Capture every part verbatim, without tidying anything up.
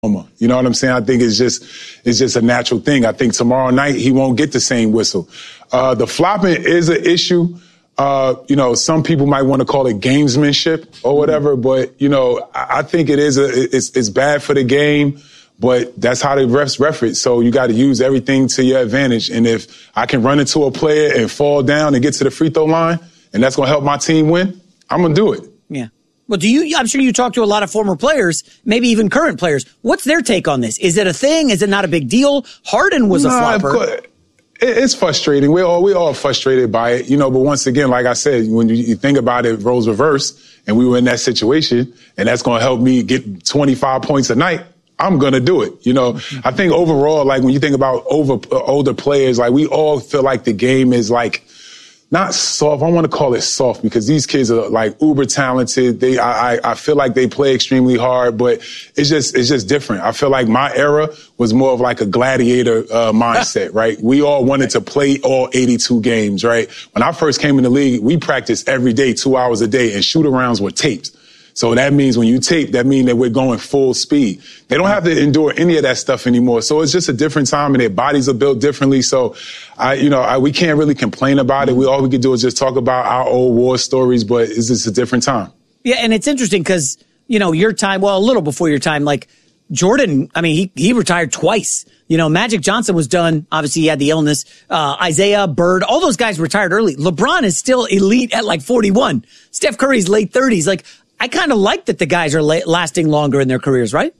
You know what I'm saying? I think it's just it's just a natural thing. I think tomorrow night he won't get the same whistle. Uh, the flopping is an issue. Uh, you know, some people might want to call it gamesmanship or whatever, but you know, I, I think it is a it's it's bad for the game. But that's how the refs ref it. So you got to use everything to your advantage. And if I can run into a player and fall down and get to the free throw line, and that's going to help my team win, I'm going to do it. Yeah. Well, do you, I'm sure you talk to a lot of former players, maybe even current players. What's their take on this? Is it a thing? Is it not a big deal? Harden was nah, a flopper. It's frustrating. We're all, we're all frustrated by it, you know, but once again, like I said, when you, you think about it, roles reverse, and we were in that situation, and that's going to help me get twenty-five points a night, I'm going to do it. You know, mm-hmm. I think overall, like when you think about over uh, older players, like we all feel like the game is like, not soft. I want to call it soft because these kids are like uber talented. They, I, I feel like they play extremely hard, but it's just, it's just different. I feel like my era was more of like a gladiator uh, mindset, right? We all wanted to play all eighty-two games, right? When I first came in the league, we practiced every day, two hours a day, and shoot-arounds were taped. So that means when you tape, that means that we're going full speed. They don't have to endure any of that stuff anymore. So it's just a different time, and their bodies are built differently. So, I, you know, I, we can't really complain about it. We all we could do is just talk about our old war stories, but it's just a different time. Yeah, and it's interesting because, you know, your time, well, a little before your time, like Jordan, I mean, he, he retired twice. You know, Magic Johnson was done. Obviously, he had the illness. Uh, Isaiah, Bird, all those guys retired early. LeBron is still elite at like forty-one. Steph Curry's late thirties. Like, I kind of like that the guys are la- lasting longer in their careers, right?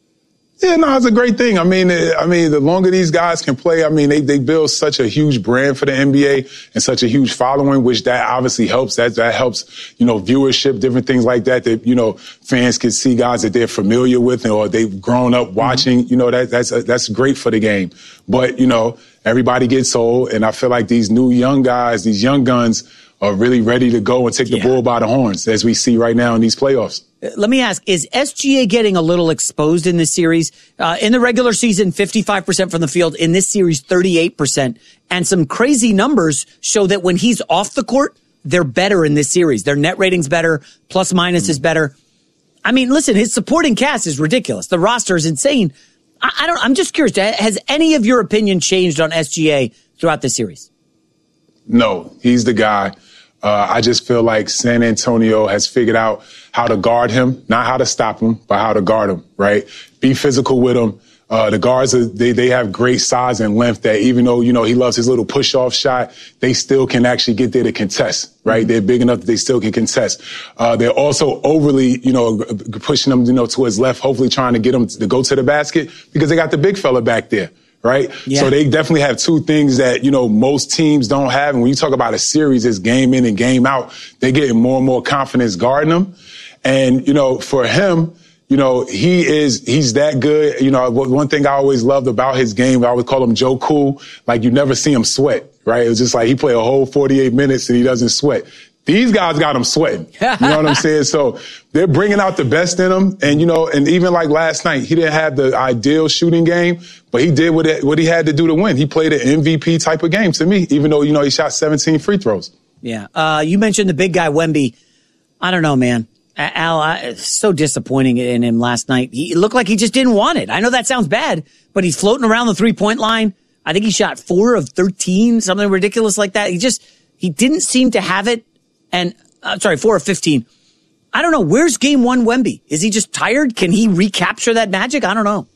Yeah, no, it's a great thing. I mean, I mean, the longer these guys can play, I mean, they, they build such a huge brand for the N B A and such a huge following, which that obviously helps. That that helps, you know, viewership, different things like that. That you know, fans can see guys that they're familiar with or they've grown up watching. Mm-hmm. You know, that that's that's great for the game. But you know, everybody gets old, and I feel like these new young guys, these young guns, are really ready to go and take the yeah. bull by the horns, as we see right now in these playoffs. Let me ask, is S G A getting a little exposed in this series? Uh, in the regular season, fifty-five percent from the field. In this series, thirty-eight percent. And some crazy numbers show that when he's off the court, they're better in this series. Their net rating's better, plus minus mm. is better. I mean, listen, his supporting cast is ridiculous. The roster is insane. I, I don't, I'm just curious, has any of your opinion changed on S G A throughout this series? No, he's the guy. Uh, I just feel like San Antonio has figured out how to guard him, not how to stop him, but how to guard him, right? Be physical with him. Uh, the guards, are, they, they have great size and length that even though, you know, he loves his little push-off shot, they still can actually get there to contest, right? Mm-hmm. They're big enough that they still can contest. Uh, they're also overly, you know, pushing them, you know, to his left, hopefully trying to get him to go to the basket because they got the big fella back there. Right? Yeah. So they definitely have two things that, you know, most teams don't have. And when you talk about a series, it's game in and game out. They're getting more and more confidence guarding them. And, you know, for him, you know, he is, he's that good. You know, one thing I always loved about his game, I always call him Joe Cool. Like you never see him sweat, right? It was just like he played a whole forty-eight minutes and he doesn't sweat. These guys got him sweating. You know what I'm saying? So they're bringing out the best in him. And, you know, and even like last night, he didn't have the ideal shooting game, but he did what, it, what he had to do to win. He played an M V P type of game to me, even though, you know, he shot seventeen free throws. Yeah. Uh, you mentioned the big guy, Wemby. I don't know, man. Al, I, so disappointing in him last night. He looked like he just didn't want it. I know that sounds bad, but he's floating around the three-point line. I think he shot four of thirteen, something ridiculous like that. He just, he didn't seem to have it. And, I'm uh, sorry, four of fifteen. I don't know. Where's game one Wemby? Is he just tired? Can he recapture that magic? I don't know.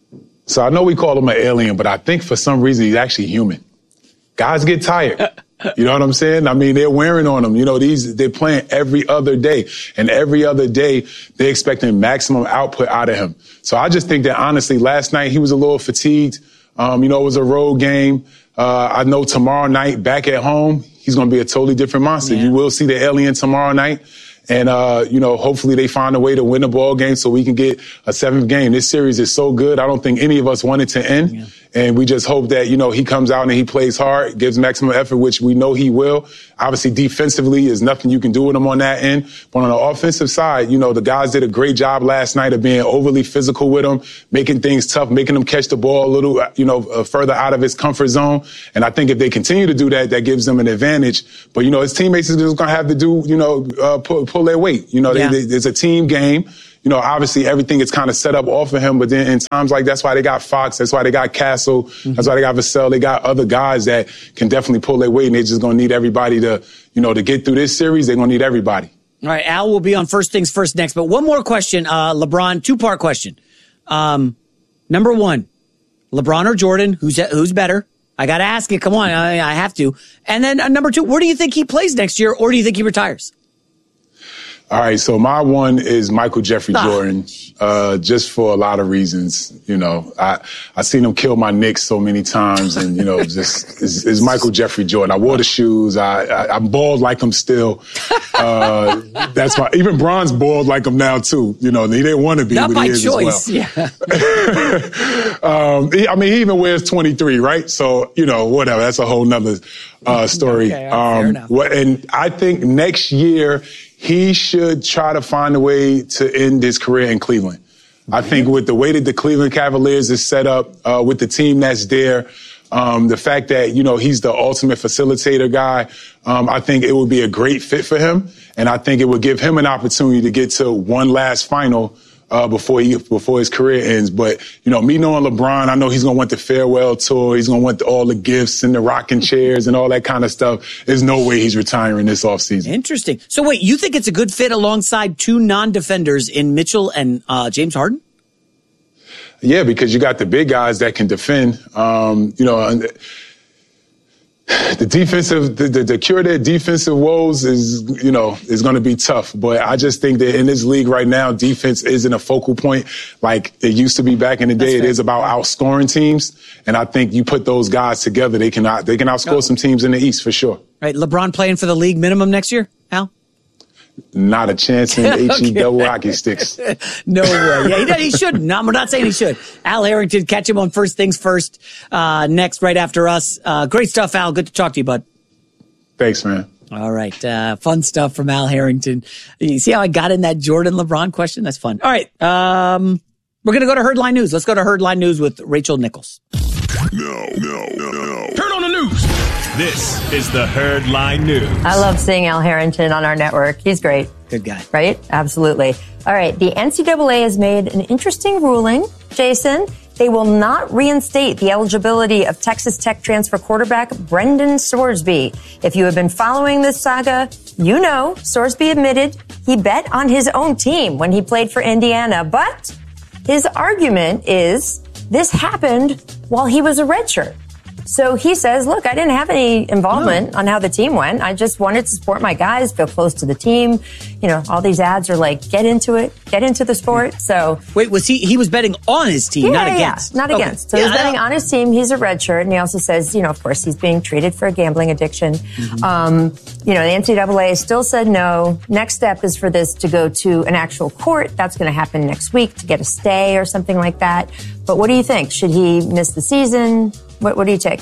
So I know we call him an alien, but I think for some reason he's actually human. Guys get tired. You know what I'm saying? I mean, they're wearing on him. You know, these, they're playing every other day. And every other day, they're expecting maximum output out of him. So I just think that, honestly, last night he was a little fatigued. Um, you know, it was a road game. Uh, I know tomorrow night, back at home, he's going to be a totally different monster. Yeah. You will see the alien tomorrow night. And, uh, you know, hopefully they find a way to win the ball game so we can get a seventh game. This series is so good. I don't think any of us want it to end. Yeah. And we just hope that, you know, he comes out and he plays hard, gives maximum effort, which we know he will. Obviously, defensively, there's nothing you can do with him on that end. But on the offensive side, you know, the guys did a great job last night of being overly physical with him, making things tough, making him catch the ball a little, you know, uh, further out of his comfort zone. And I think if they continue to do that, that gives them an advantage. But, you know, his teammates is just going to have to do, you know, uh, pull, pull their weight. You know, yeah. they, they, it's a team game. you know, obviously everything is kind of set up off of him. But then in times like that's why they got Fox. That's why they got Castle. Mm-hmm. That's why they got Vassell. They got other guys that can definitely pull their weight. And they're just going to need everybody to, you know, to get through this series. They're going to need everybody. All right. Al will be on First Things First next. But one more question, uh, LeBron, two part question. Um, number one, LeBron or Jordan? Who's, who's better? I got to ask it. Come on. I, I have to. And then uh, number two, where do you think he plays next year? Or do you think he retires? All right, so my one is Michael Jeffrey ah. Jordan, uh, just for a lot of reasons. You know, I I seen him kill my Knicks so many times, and you know, just is, is Michael Jeffrey Jordan. I wore the shoes. I, I I'm bald like him still. Uh, that's my even Bron's bald like him now too. You know, he didn't want to be, Not but by he is choice. as well. Yeah. um, he, I mean, he even wears twenty-three, right? So you know, whatever. That's a whole nother uh, story. Okay, right, fair um, enough. What, and I think next year, he should try to find a way to end his career in Cleveland. I think with the way that the Cleveland Cavaliers is set up, uh, with the team that's there, um, the fact that, you know, he's the ultimate facilitator guy, um, I think it would be a great fit for him. And I think it would give him an opportunity to get to one last final Uh, before he before his career ends. But, you know, me knowing LeBron, I know he's going to want the farewell tour. He's going to want the, all the gifts and the rocking chairs and all that kind of stuff. There's no way he's retiring this offseason. Interesting. So wait, you think it's a good fit alongside two non-defenders in Mitchell and uh, James Harden? Yeah, because you got the big guys that can defend. Um, you know, and the defensive, the, the, the cure their defensive woes is, you know, is going to be tough. But I just think that in this league right now, defense isn't a focal point like it used to be back in the day. It is about outscoring teams. And I think you put those guys together, they can, out, they can outscore oh. some teams in the East for sure. Right. LeBron playing for the league minimum next year, Al? Not a chance in H E double hockey sticks. No way. Yeah, he, he shouldn't. No, we're not saying he should. Al Harrington, catch him on First Things First, uh, next, right after us. Uh, great stuff, Al. Good to talk to you, bud. Thanks, man. All right. Uh, fun stuff from Al Harrington. You see how I got in that Jordan LeBron question? That's fun. All right. Um, we're going to go to Herdline News. Let's go to Herdline News with Rachel Nichols. No, no, no, no. Turn on the news. This is the Herdline News. I love seeing Al Harrington on our network. He's great. Good guy. Right? Absolutely. All right. The N C double A has made an interesting ruling, Jason. They will not reinstate the eligibility of Texas Tech transfer quarterback Brendan Sorsby. If you have been following this saga, you know Sorsby admitted he bet on his own team when he played for Indiana. But his argument is this happened while he was a redshirt. So he says, look, I didn't have any involvement oh. on how the team went. I just wanted to support my guys, feel close to the team. You know, all these ads are like, get into it, get into the sport. So wait, was he, he was betting on his team, yeah, not yeah, against? Yeah, not okay. against. So yeah, he's betting on his team. He's a redshirt. And he also says, you know, of course, he's being treated for a gambling addiction. Mm-hmm. Um, you know, the N C double A still said no. Next step is for this to go to an actual court. That's going to happen next week to get a stay or something like that. But what do you think? Should he miss the season? What, what do you take?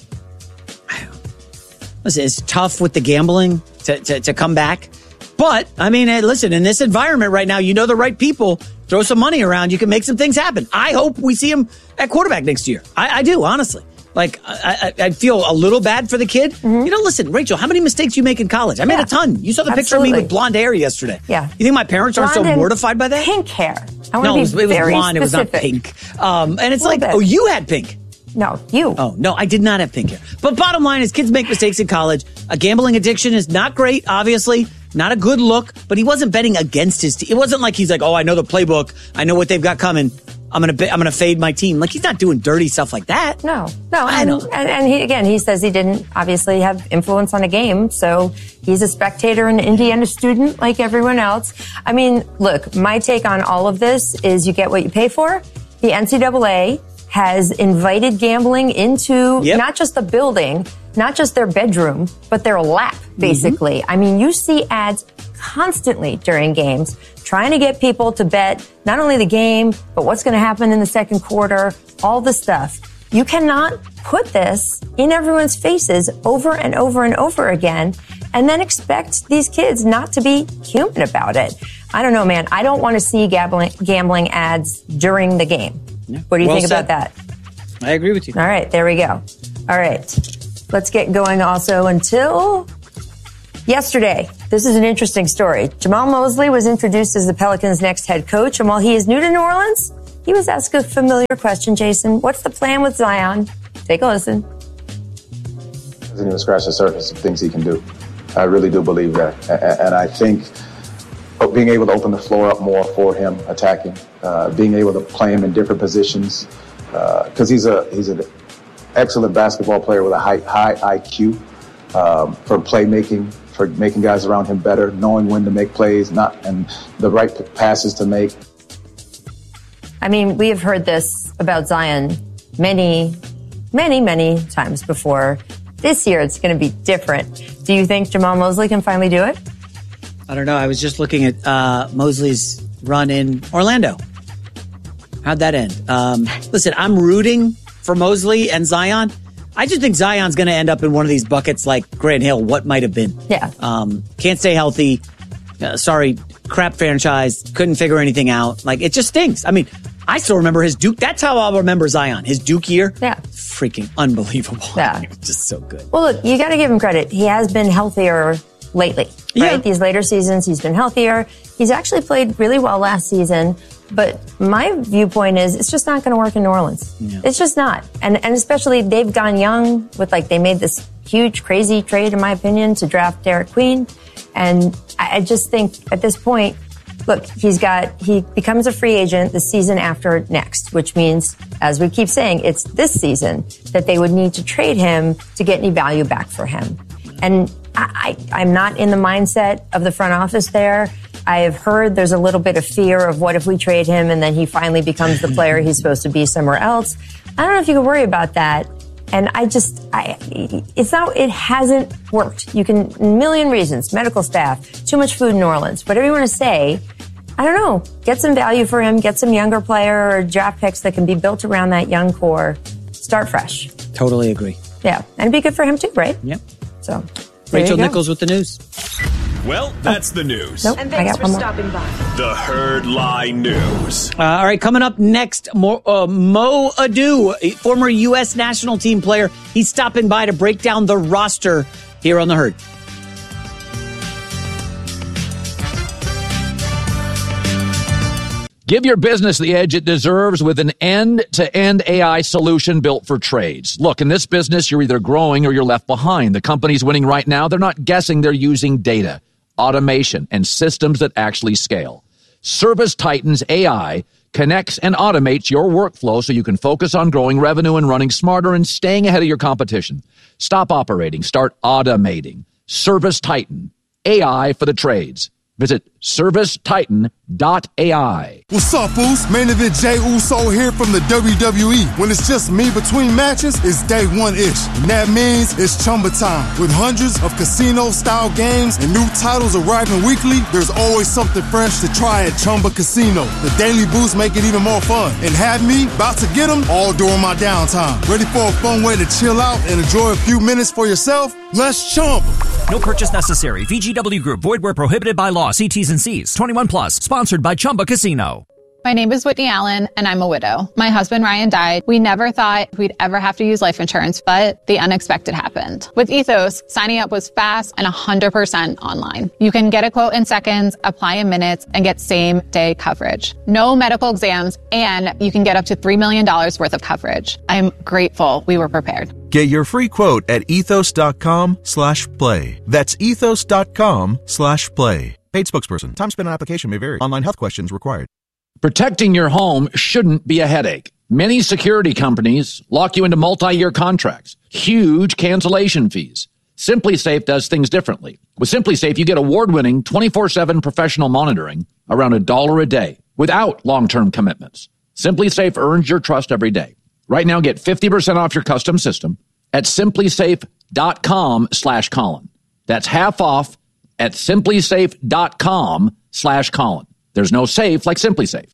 Listen, it's tough with the gambling to, to, to come back. But, I mean, hey, listen, in this environment right now, you know the right people. Throw some money around. You can make some things happen. I hope we see him at quarterback next year. I, I do, honestly. Like, I, I, I feel a little bad for the kid. Mm-hmm. You know, listen, Rachel, how many mistakes you make in college? I made yeah. a ton. You saw the Absolutely. picture of me with blonde hair yesterday. Yeah. You think my parents aren't so mortified by that? Pink hair. I want no, to be it was, it was very blonde. specific. It was not pink. Um, and it's like, bit. oh, you had pink. No, you. Oh, no, I did not have pink hair. But bottom line is kids make mistakes in college. A gambling addiction is not great, obviously. Not a good look, but he wasn't betting against his team. It wasn't like he's like, oh, I know the playbook. I know what they've got coming. I'm going to I'm going to fade my team. Like, he's not doing dirty stuff like that. No, no. I and, know. And, and he, again, he says he didn't obviously have influence on a game. So he's a spectator and an Indiana student like everyone else. I mean, look, my take on all of this is you get what you pay for. The N C double A has invited gambling into yep. not just the building, not just their bedroom, but their lap, basically. Mm-hmm. I mean, you see ads constantly during games trying to get people to bet not only the game, but what's going to happen in the second quarter, all the stuff. You cannot put this in everyone's faces over and over and over again and then expect these kids not to be human about it. I don't know, man. I don't want to see gambling, gambling ads during the game. Yeah. What do you well think said. about that? I agree with you. All right, there we go. All right, let's get going also until Yesterday, this is an interesting story. Jamahl Mosley was introduced as the Pelicans' next head coach, and while he is new to New Orleans, he was asked a familiar question, Jason. What's the plan with Zion? Take a listen. Doesn't even scratch the surface of things he can do. I really do believe that. And I think being able to open the floor up more for him, attacking, uh, being able to play him in different positions, because uh, he's a he's an excellent basketball player with a high, high I Q um, for playmaking, for making guys around him better, knowing when to make plays, not and the right passes to make. I mean, we have heard this about Zion many, many, many times before. This year, it's going to be different. Do you think Jamahl Mosley can finally do it? I don't know. I was just looking at uh, Mosley's run in Orlando. How'd that end? Um, listen, I'm rooting for Mosley and Zion. I just think Zion's going to end up in one of these buckets like Grant Hill, what might have been. Yeah. Um, can't stay healthy. Uh, sorry, crap franchise. Couldn't figure anything out. Like, it just stinks. I mean, I still remember his Duke. That's how I'll remember Zion. His Duke year. Yeah. Freaking unbelievable. Yeah. Just so good. Well, look, you got to give him credit. He has been healthier lately, right? Yeah. These later seasons, he's been healthier. He's actually played really well last season. But my viewpoint is it's just not going to work in New Orleans. Yeah. It's just not. And and especially they've gone young with, like, they made this huge, crazy trade, in my opinion, to draft Derek Queen. And I, I just think at this point, look, he's got, he becomes a free agent the season after next, which means, as we keep saying, it's this season that they would need to trade him to get any value back for him. And I, I, I'm not in the mindset of the front office there. I have heard there's a little bit of fear of what if we trade him and then he finally becomes the player he's supposed to be somewhere else. I don't know if you can worry about that. And I just, I, it's not, it hasn't worked. You can, a million reasons, medical staff, too much food in New Orleans, whatever you want to say. I don't know, get some value for him, get some younger player or draft picks that can be built around that young core. Start fresh. Totally agree. Yeah. And it'd be good for him too, right? Yep. So, Rachel Nichols with the news. Well, that's the news. Nope, and thanks I got for one more. stopping by. The Herd Lie News. Uh, all right, coming up next, Mo, uh, Mo Adu, a former U S national team player. He's stopping by to break down the roster here on The Herd. Give your business the edge it deserves with an end-to-end A I solution built for trades. Look, in this business, you're either growing or you're left behind. The companies winning right now, they're not guessing, they're using data, automation, and systems that actually scale. ServiceTitan's A I connects and automates your workflow so you can focus on growing revenue and running smarter and staying ahead of your competition. Stop operating, start automating. ServiceTitan, A I for the trades. Visit service titan dot A I. What's up, Uso? Main event Jey Uso here from the W W E. When it's just me between matches, it's day one-ish. And that means it's Chumba time. With hundreds of casino-style games and new titles arriving weekly, there's always something fresh to try at Chumba Casino. The daily boosts make it even more fun. And have me about to get them all during my downtime. Ready for a fun way to chill out and enjoy a few minutes for yourself? Let's Chumba. No purchase necessary. V G W Group. Void where prohibited by law. See T's and C's. twenty-one plus. Sponsored by Chumba Casino. My name is Whitney Allen, and I'm a widow. My husband, Ryan, died. We never thought we'd ever have to use life insurance, but the unexpected happened. With Ethos, signing up was fast and one hundred percent online. You can get a quote in seconds, apply in minutes, and get same-day coverage. No medical exams, and you can get up to three million dollars worth of coverage. I'm grateful we were prepared. Get your free quote at ethos.com slash play. That's ethos.com slash play. Paid spokesperson. Time spent on application may vary. Online health questions required. Protecting your home shouldn't be a headache. Many security companies lock you into multi-year contracts, huge cancellation fees. SimpliSafe does things differently. With SimpliSafe, you get award-winning twenty-four seven professional monitoring around a dollar a day without long-term commitments. SimpliSafe earns your trust every day. Right now, get fifty percent off your custom system at simplysafe.com slash Colin. That's half off at simplysafe.com slash Colin. There's no safe like SimpliSafe.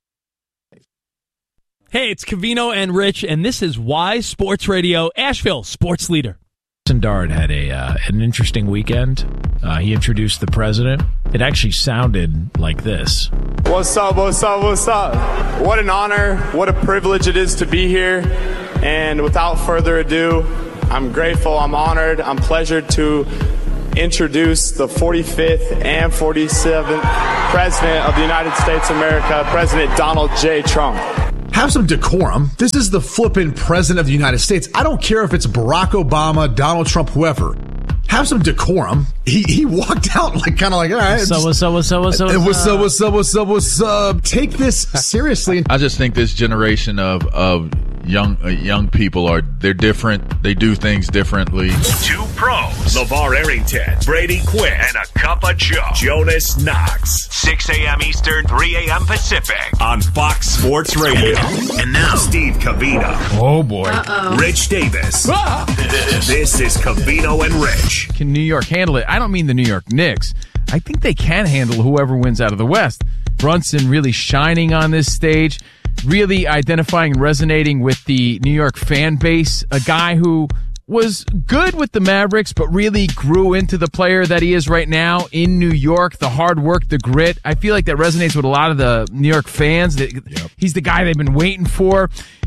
Hey, it's Covino and Rich, and this is Y Sports Radio, Asheville Sports Leader. Dard had a uh, an interesting weekend. Uh, he introduced the president. It actually sounded like this. What's up, what's up, what's up? What an honor, what a privilege it is to be here. And without further ado, I'm grateful, I'm honored, I'm pleasured to introduce the forty-fifth and forty-seventh President of the United States of America, President Donald J. Trump. Have some decorum. This is the flippin' President of the United States. I don't care if it's Barack Obama, Donald Trump, whoever. Have some decorum. He he walked out like kind of like, all right. So what's up, what's up, what's up, what's up, what's up, what's up, what's up. Take this seriously. I just think this generation of of young uh, young people are they're different. They do things differently. Two pros, LeVar Arrington, Brady Quinn, and a cup of Joe, Jonas Knox. six a.m. Eastern, three a.m. Pacific on Fox Sports Radio. And now, Steve Covino. Oh, boy. Uh-oh. Rich Davis. Ah! This is Covino and Rich. Can New York handle it? I don't mean the New York Knicks. I think they can handle whoever wins out of the West. Brunson really shining on this stage, really identifying and resonating with the New York fan base, a guy who was good with the Mavericks, but really grew into the player that he is right now in New York, the hard work, the grit. I feel like that resonates with a lot of the New York fans. Yep. He's the guy they've been waiting for,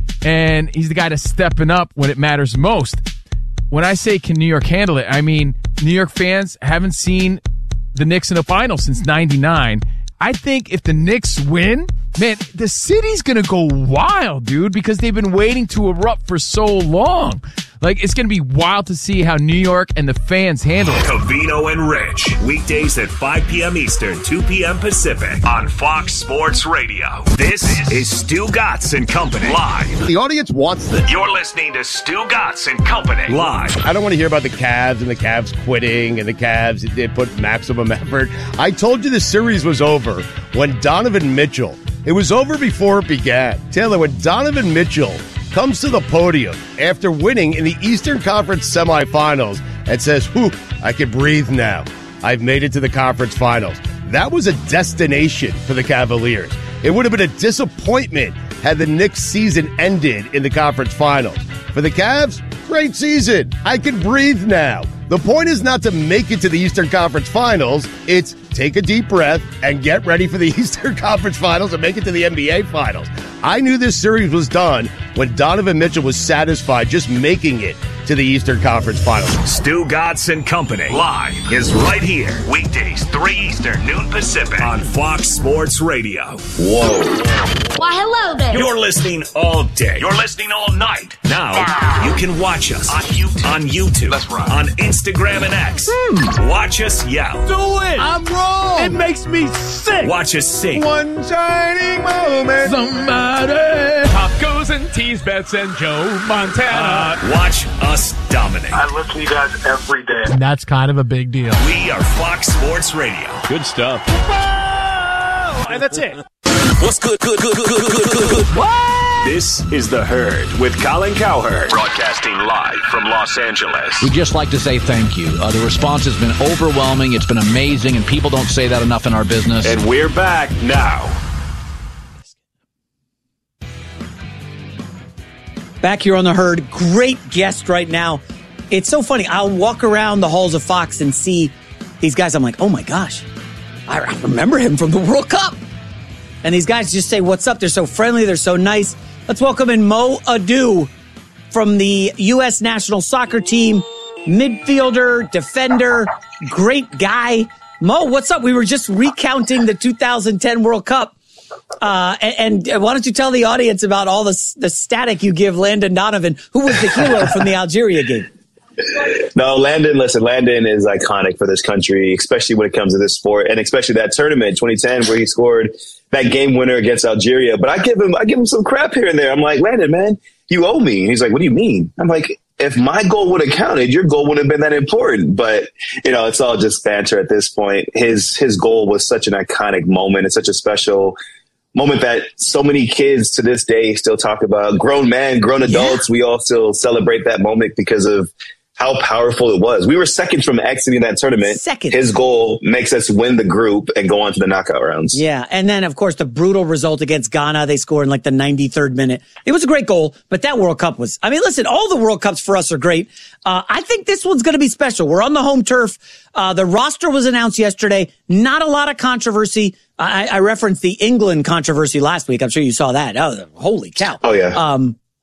and he's the guy that's stepping up when it matters most. When I say can New York handle it, I mean New York fans haven't seen the Knicks in a final since ninety-nine. I think if the Knicks win, man, the city's going to go wild, dude, because they've been waiting to erupt for so long. Like, it's going to be wild to see how New York and the fans handle it. Covino and Rich, weekdays at five p.m. Eastern, two p.m. Pacific on Fox Sports Radio. This is Stu Gatz and Company live. The audience wants this. You're listening to Stu Gatz and Company live. I don't want to hear about the Cavs and the Cavs quitting and the Cavs they put maximum effort. I told you the series was over when Donovan Mitchell. It was over before it began. Taylor, when Donovan Mitchell comes to the podium after winning in the Eastern Conference semifinals and says, whew, I can breathe now. I've made it to the conference finals. That was a destination for the Cavaliers. It would have been a disappointment had the Knicks season ended in the conference finals. For the Cavs, great season. I can breathe now. The point is not to make it to the Eastern Conference Finals. It's take a deep breath and get ready for the Eastern Conference Finals and make it to the N B A Finals. I knew this series was done when Donovan Mitchell was satisfied just making it to the Eastern Conference Finals. Stu Gatz and Company live is right here. Weekdays, three Eastern, noon Pacific on Fox Sports Radio. Whoa. Why, hello there. You're listening all day. You're listening all night. Now, wow. You can watch us on YouTube. On YouTube. That's right. On Instagram and X. Hmm. Watch us yell. Do it. I'm wrong. It makes me sick. Watch us sing. One shining moment. Somebody. Tacos and teas, bets and Joe Montana. Uh, watch us dominate. I listen to you guys every day. And that's kind of a big deal. We are Fox Sports Radio. Good stuff. Whoa! And that's it. What's good, good, good, good, good, good, good, good. What? This is The Herd with Colin Cowherd, broadcasting live from Los Angeles. We'd just like to say thank you. Uh, the response has been overwhelming. It's been amazing, and people don't say that enough in our business. And we're back now. Back here on The Herd, great guest right now. It's so funny. I'll walk around the halls of Fox and see these guys. I'm like, oh my gosh, I remember him from the World Cup. And these guys just say, what's up? They're so friendly. They're so nice. Let's welcome in Mo Adu from the U S national soccer team, midfielder, defender, great guy. Mo, what's up? We were just recounting the two thousand ten World Cup. Uh, and, and why don't you tell the audience about all the, the static you give Landon Donovan, who was the hero from the Algeria game? No, Landon, listen, Landon is iconic for this country, especially when it comes to this sport, and especially that tournament, twenty ten, where he scored that game winner against Algeria. But I give him, I give him some crap here and there. I'm like, Landon, man, you owe me. And he's like, what do you mean? I'm like, if my goal would have counted, your goal wouldn't have been that important. But, you know, it's all just banter at this point. His, his goal was such an iconic moment. It's such a special moment that so many kids to this day still talk about. Grown men, grown adults, yeah. We all still celebrate that moment because of how powerful it was. We were second from exiting that tournament. Second. His goal makes us win the group and go on to the knockout rounds. Yeah. And then, of course, the brutal result against Ghana. They scored in like the ninety-third minute. It was a great goal, but that World Cup was, I mean, listen, all the World Cups for us are great. Uh, I think this one's going to be special. We're on the home turf. Uh, the roster was announced yesterday. Not a lot of controversy. I, I referenced the England controversy last week. I'm sure you saw that. Oh, holy cow. Oh, yeah. Um,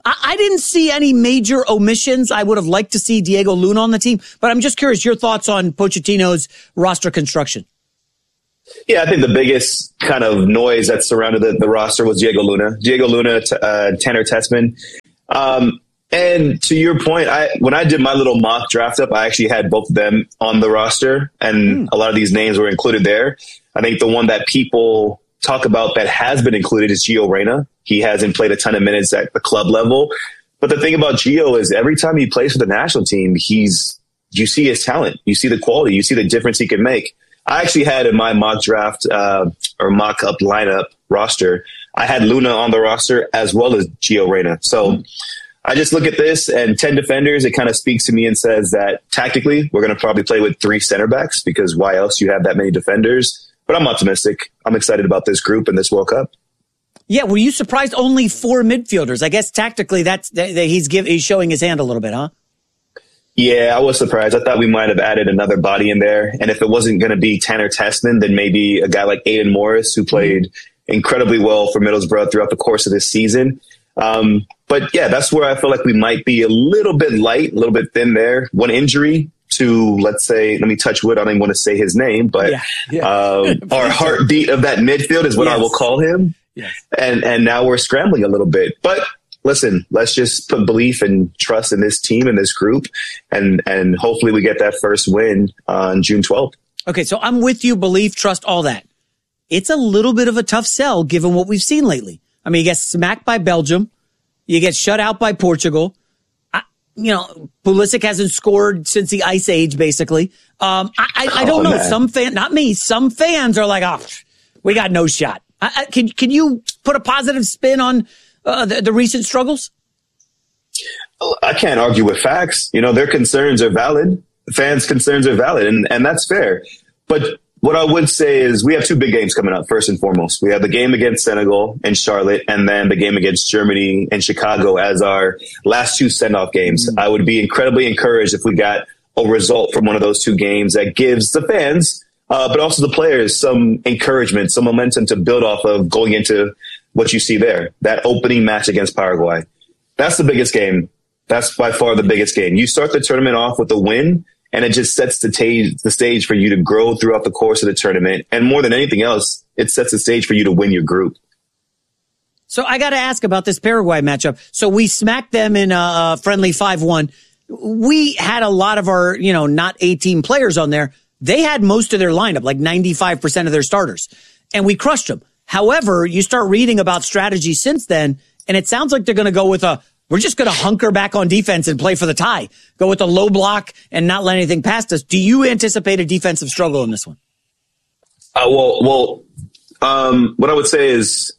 I, I didn't see any major omissions. I would have liked to see Diego Luna on the team, but I'm just curious your thoughts on Pochettino's roster construction. Yeah, I think the biggest kind of noise that surrounded the, the roster was Diego Luna. Diego Luna, t- uh, Tanner Tessman. Um, and to your point, I when I did my little mock draft up, I actually had both of them on the roster, and mm. a lot of these names were included there. I think the one that people talk about that has been included is Gio Reyna. He hasn't played a ton of minutes at the club level. But the thing about Gio is every time he plays for the national team, he's you see his talent. You see the quality. You see the difference he can make. I actually had in my mock draft uh, or mock up lineup roster, I had Luna on the roster as well as Gio Reyna. So mm. I just look at this and ten defenders. It kind of speaks to me and says that tactically we're going to probably play with three center backs because why else you have that many defenders? But I'm optimistic. I'm excited about this group and this World Cup. Yeah, were you surprised only four midfielders? I guess tactically that's that, that he's give, he's showing his hand a little bit, huh? Yeah, I was surprised. I thought we might have added another body in there. And if it wasn't going to be Tanner Tessman, then maybe a guy like Aiden Morris, who played mm-hmm. incredibly well for Middlesbrough throughout the course of this season. Um, but yeah, that's where I feel like we might be a little bit light, a little bit thin there. One injury to, let's say, let me touch wood. I don't even want to say his name, but yeah, yeah. Um, our heartbeat of that midfield is what yes. I will call him. Yes. And and now we're scrambling a little bit. But listen, let's just put belief and trust in this team and this group, and and hopefully we get that first win on June twelfth. Okay, so I'm with you, belief, trust, all that. It's a little bit of a tough sell given what we've seen lately. I mean, you get smacked by Belgium. You get shut out by Portugal. I, you know, Pulisic hasn't scored since the Ice Age, basically. Um, I, I, I don't oh, know. Man. Some fan, not me, some fans are like, oh, we got no shot. I, I, can, can you put a positive spin on uh, the, the recent struggles? I can't argue with facts. You know, their concerns are valid. Fans' concerns are valid, and, and that's fair. But what I would say is we have two big games coming up, first and foremost. We have the game against Senegal and Charlotte, and then the game against Germany and Chicago as our last two send-off games. Mm-hmm. I would be incredibly encouraged if we got a result from one of those two games that gives the fans, uh, but also the players, some encouragement, some momentum to build off of going into what you see there, that opening match against Paraguay. That's the biggest game. That's by far the biggest game. You start the tournament off with a win, and it just sets the, t- the stage for you to grow throughout the course of the tournament. And more than anything else, it sets the stage for you to win your group. So I got to ask about this Paraguay matchup. So we smacked them in a friendly five one. We had a lot of our, you know, not A-team players on there. They had most of their lineup, like ninety-five percent of their starters, and we crushed them. However, you start reading about strategy since then, and it sounds like they're going to go with a, we're just going to hunker back on defense and play for the tie. Go with a low block and not let anything past us. Do you anticipate a defensive struggle in this one? Uh, well, well, um, what I would say is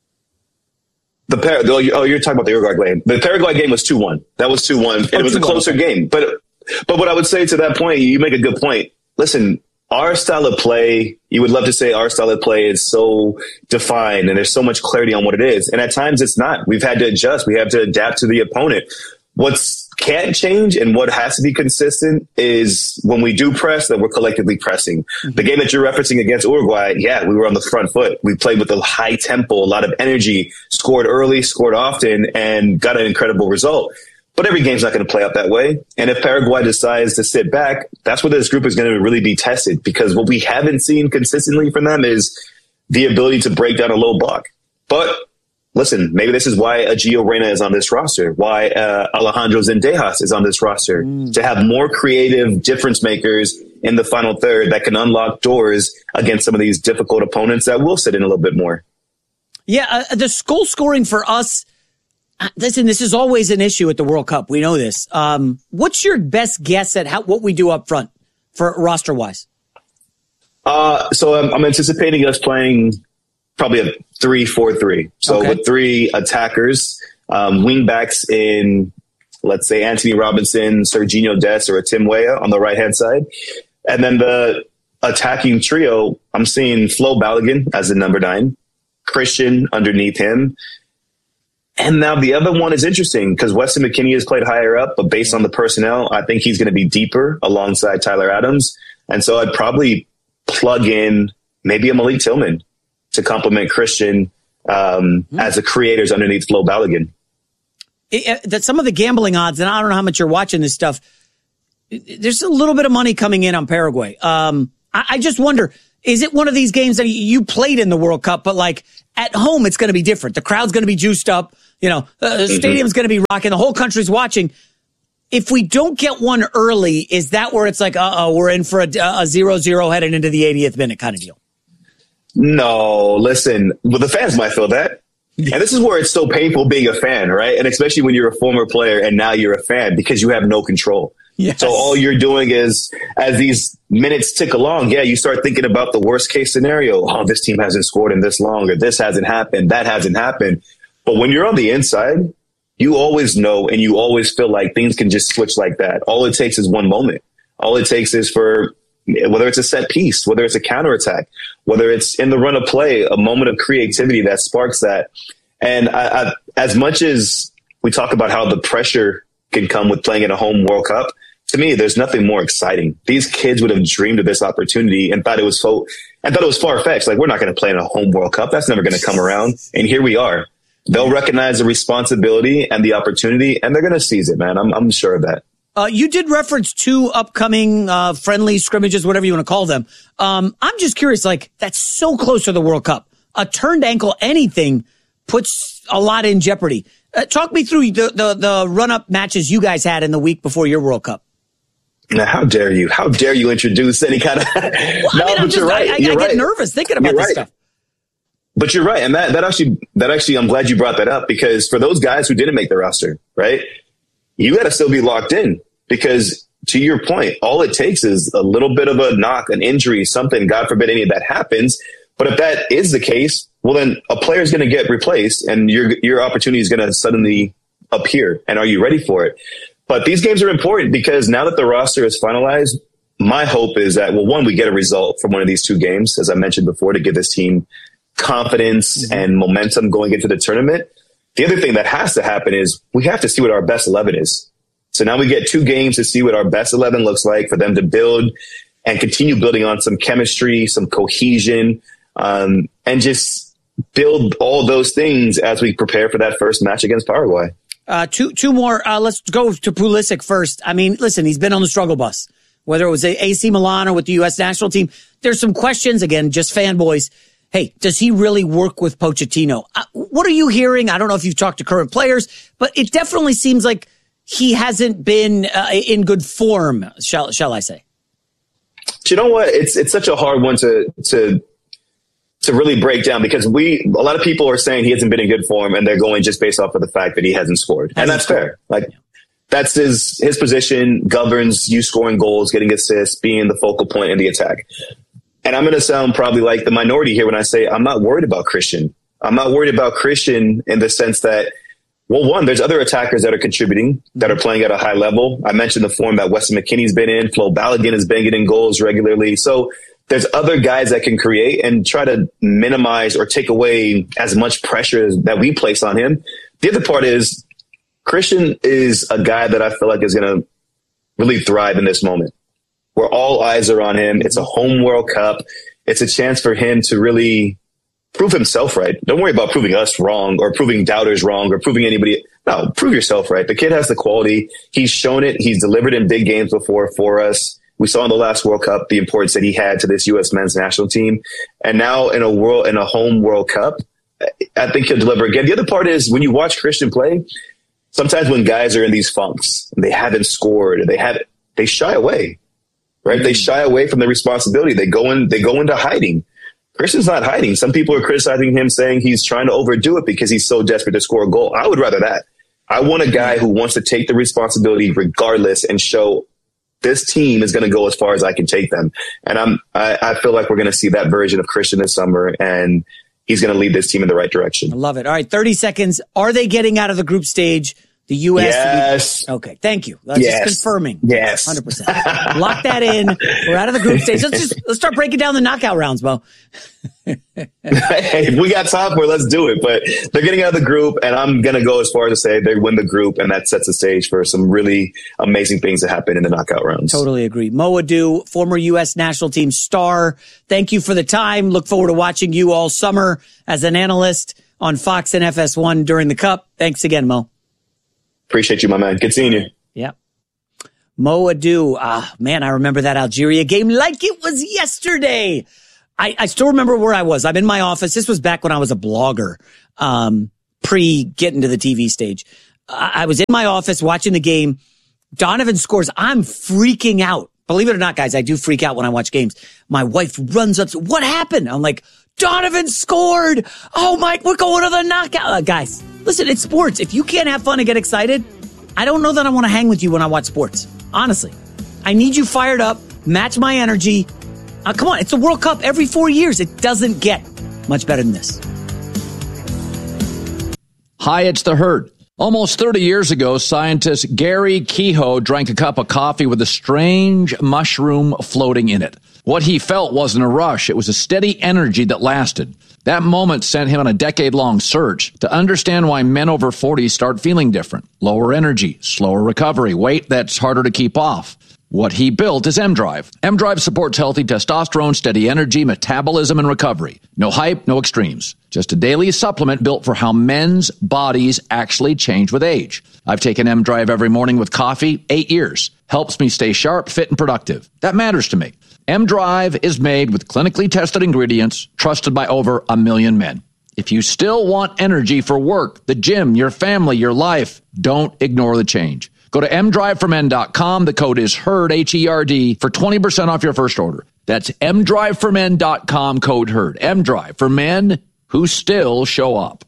the Par- oh, you're talking about the Uruguay game. The Paraguay game was two one. That was two one, and oh, it was a closer game. But but what I would say to that point, you make a good point. Listen, our style of play, you would love to say our style of play is so defined and there's so much clarity on what it is. And at times it's not. We've had to adjust. We have to adapt to the opponent. What's can't change and what has to be consistent is when we do press, that we're collectively pressing. Mm-hmm. The game that you're referencing against Uruguay, yeah, we were on the front foot. We played with a high tempo, a lot of energy, scored early, scored often, and got an incredible result. But every game's not going to play out that way. And if Paraguay decides to sit back, that's where this group is going to really be tested, because what we haven't seen consistently from them is the ability to break down a low block. But listen, maybe this is why a Gio Reyna is on this roster, why uh, Alejandro Zendejas is on this roster, mm. to have more creative difference makers in the final third that can unlock doors against some of these difficult opponents that will sit in a little bit more. Yeah, uh, the goal scoring for us, listen, this is always an issue at the World Cup. We know this. Um, what's your best guess at how what we do up front for roster wise? Uh, so I'm, I'm anticipating us playing probably a three four three. So okay. with three attackers, um, wing backs in, let's say, Anthony Robinson, Serginho Dest, or a Tim Weah on the right hand side. And then the attacking trio, I'm seeing Flo Balogun as the number nine, Christian underneath him. And now the other one is interesting because Weston McKennie has played higher up, but based on the personnel, I think he's going to be deeper alongside Tyler Adams. And so I'd probably plug in maybe a Malik Tillman to complement Christian um, mm. as the creators underneath Flo Balogun. it, that some of the gambling odds, and I don't know how much you're watching this stuff, there's a little bit of money coming in on Paraguay. Um, I, I just wonder, is it one of these games that you played in the World Cup, but like at home, it's going to be different. The crowd's going to be juiced up. You know, the mm-hmm. stadium's going to be rocking. The whole country's watching. If we don't get one early, is that where it's like, uh-oh, we're in for a, a zero zero heading into the eightieth minute kind of deal? No, listen, well, the fans might feel that. And this is where it's so painful being a fan, right? And especially when you're a former player and now you're a fan because you have no control. Yes. So all you're doing is, as these minutes tick along, yeah, you start thinking about the worst case scenario. Oh, this team hasn't scored in this long, or this hasn't happened, that hasn't happened. But when you're on the inside, you always know and you always feel like things can just switch like that. All it takes is one moment. All it takes is for, whether it's a set piece, whether it's a counterattack, whether it's in the run of play, a moment of creativity that sparks that. And I, I, as much as we talk about how the pressure can come with playing in a home World Cup, to me, there's nothing more exciting. These kids would have dreamed of this opportunity and thought it was so, and thought it was far-fetched. Like, we're not going to play in a home World Cup. That's never going to come around. And here we are. They'll recognize the responsibility and the opportunity, and they're going to seize it, man. I'm, I'm sure of that. Uh, you did reference two upcoming uh, friendly scrimmages, whatever you want to call them. Um, I'm just curious, like, that's so close to the World Cup. A turned ankle, anything, puts a lot in jeopardy. Uh, talk me through the, the, the run-up matches you guys had in the week before your World Cup. Now, how dare you? How dare you introduce any kind of... well, no, I mean, but I'm just, you're right. I, I, you're I right. get nervous thinking about you're this right. stuff. But you're right. And that, that actually, that actually, I'm glad you brought that up, because for those guys who didn't make the roster, right, you got to still be locked in, because to your point, all it takes is a little bit of a knock, an injury, something, God forbid any of that happens. But if that is the case, well, then a player is going to get replaced and your, your opportunity is going to suddenly appear. And are you ready for it? But these games are important because now that the roster is finalized, my hope is that, well, one, we get a result from one of these two games, as I mentioned before, to give this team confidence mm-hmm. and momentum going into the tournament. The other thing that has to happen is we have to see what our best eleven is. So now we get two games to see what our best eleven looks like, for them to build and continue building on some chemistry, some cohesion, um, and just build all those things as we prepare for that first match against Paraguay. Uh, two, two more. Uh, let's go to Pulisic first. I mean, listen, he's been on the struggle bus, whether it was A C Milan or with the U S national team. There's some questions, again, just fanboys. Hey, does he really work with Pochettino? Uh, what are you hearing? I don't know if you've talked to current players, but it definitely seems like he hasn't been uh, in good form, shall, shall I say? You know what? It's, it's such a hard one to, to, to really break down, because we, a lot of people are saying he hasn't been in good form, and they're going just based off of the fact that he hasn't scored. Hasn't and that's scored. fair. Like, yeah. That's his, his position governs you scoring goals, getting assists, being the focal point in the attack. And I'm going to sound probably like the minority here when I say I'm not worried about Christian. I'm not worried about Christian in the sense that, well, one, there's other attackers that are contributing, that are playing at a high level. I mentioned the form that Weston McKennie's been in. Flo Balogun has been getting goals regularly. So there's other guys that can create and try to minimize or take away as much pressure that we place on him. The other part is Christian is a guy that I feel like is going to really thrive in this moment, where all eyes are on him. It's a home World Cup. It's a chance for him to really prove himself right. Don't worry about proving us wrong or proving doubters wrong or proving anybody. No, prove yourself right. The kid has the quality. He's shown it. He's delivered in big games before for us. We saw in the last World Cup the importance that he had to this U S men's national team. And now in a world, in a home World Cup, I think he'll deliver again. The other part is when you watch Christian play, sometimes when guys are in these funks, they haven't scored, or they have, they shy away, right? Mm-hmm. They shy away from the responsibility. They go in, they go into hiding. Christian's not hiding. Some people are criticizing him, saying he's trying to overdo it because he's so desperate to score a goal. I would rather that. I want a guy who wants to take the responsibility regardless and show this team is going to go as far as I can take them. And I'm, I, I feel like we're going to see that version of Christian this summer, and he's going to lead this team in the right direction. I love it. All right, thirty seconds. Are they getting out of the group stage? The U S Yes. Be, okay, thank you. That's yes. just confirming. Yes. one hundred percent. Lock that in. We're out of the group stage. Let's just let's start breaking down the knockout rounds, Mo. Hey, if we got time for it, let's do it. But they're getting out of the group, and I'm going to go as far as to say they win the group, and that sets the stage for some really amazing things to happen in the knockout rounds. Totally agree. Mo Adu, former U S national team star. Thank you for the time. Look forward to watching you all summer as an analyst on Fox and F S one during the Cup. Thanks again, Mo. Appreciate you, my man. Good seeing you. Yep. Mo Adu. Ah, man, I remember that Algeria game like it was yesterday. I, I still remember where I was. I'm in my office. This was back when I was a blogger, um, pre getting to the T V stage. I, I was in my office watching the game. Donovan scores. I'm freaking out. Believe it or not, guys, I do freak out when I watch games. My wife runs up. What happened? I'm like, Donovan scored. Oh my, we're going to the knockout. Uh, guys, listen, it's sports. If you can't have fun and get excited, I don't know that I want to hang with you when I watch sports. Honestly, I need you fired up, match my energy. Uh, come on, it's the World Cup every four years. It doesn't get much better than this. Hi, it's the Herd. Almost thirty years ago, scientist Gary Kehoe drank a cup of coffee with a strange mushroom floating in it. What he felt wasn't a rush. It was a steady energy that lasted. That moment sent him on a decade-long search to understand why men over forty start feeling different. Lower energy, slower recovery, weight that's harder to keep off. What he built is M-Drive. M-Drive supports healthy testosterone, steady energy, metabolism, and recovery. No hype, no extremes. Just a daily supplement built for how men's bodies actually change with age. I've taken M-Drive every morning with coffee, eight years. Helps me stay sharp, fit, and productive. That matters to me. M-Drive is made with clinically tested ingredients, trusted by over a million men. If you still want energy for work, the gym, your family, your life, don't ignore the change. Go to m drive for men dot com. The code is HERD, H E R D, for twenty percent off your first order. That's m drive for men dot com, code HERD. M-Drive, for men who still show up.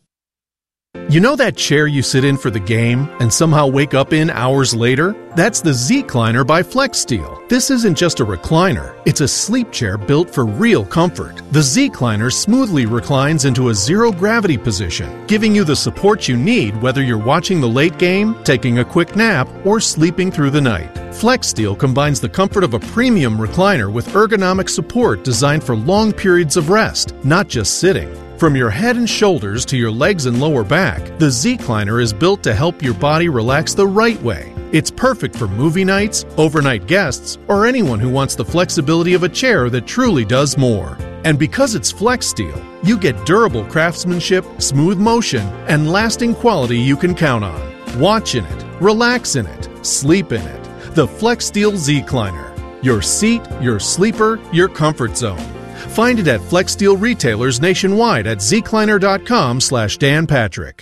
You know that chair you sit in for the game and somehow wake up in hours later? That's the Z-Cliner by FlexSteel. This isn't just a recliner. It's a sleep chair built for real comfort. The Z-Cliner smoothly reclines into a zero-gravity position, giving you the support you need whether you're watching the late game, taking a quick nap, or sleeping through the night. FlexSteel combines the comfort of a premium recliner with ergonomic support designed for long periods of rest, not just sitting. From your head and shoulders to your legs and lower back, the Z-Cliner is built to help your body relax the right way. It's perfect for movie nights, overnight guests, or anyone who wants the flexibility of a chair that truly does more. And because it's FlexSteel, you get durable craftsmanship, smooth motion, and lasting quality you can count on. Watch in it, relax in it, sleep in it. The FlexSteel Z-Cliner. Your seat, your sleeper, your comfort zone. Find it at FlexSteel retailers nationwide at zcliner.com slash Dan Patrick.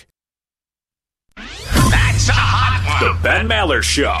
That's a hot one. The Ben Maller Show.